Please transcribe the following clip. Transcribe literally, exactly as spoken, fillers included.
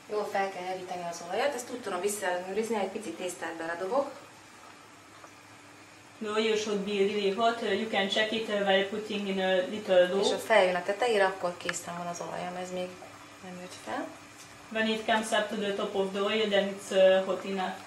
Jól fel kell hevíteni az olajat, ezt úgy tudom visszaellenőrizni, egy picit tésztát beledobok. The oil should be really hot. Uh, you can check it uh, while putting in a little És dough. ha feljön a tetejére, akkor készen van az olajam, ez még nem jött fel. When it comes up to the top of the oil, then it's uh, hot enough.